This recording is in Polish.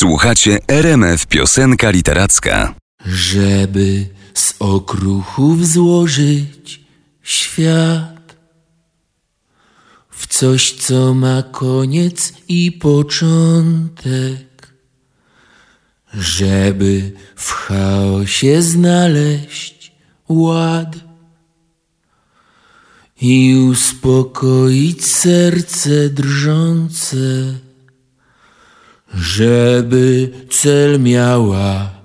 Słuchacie RMF Piosenka Literacka. Żeby z okruchów złożyć świat w coś, co ma koniec i początek, żeby w chaosie znaleźć ład i uspokoić serce drżące, żeby cel miała